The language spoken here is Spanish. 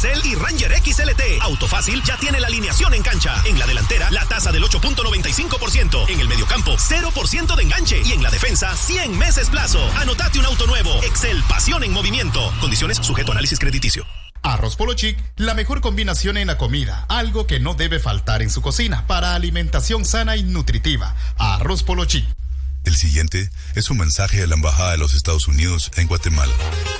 Excel y Ranger XLT. Autofácil ya tiene la alineación en cancha. En la delantera, la tasa del 8.95%. En el mediocampo, 0% de enganche. Y en la defensa, 100 meses plazo. Anotate un auto nuevo. Excel, pasión en movimiento. Condiciones sujeto a análisis crediticio. Arroz Polo Chic, la mejor combinación en la comida. Algo que no debe faltar en su cocina para alimentación sana y nutritiva. Arroz Polo Chic. El siguiente es un mensaje de la Embajada de los Estados Unidos en Guatemala.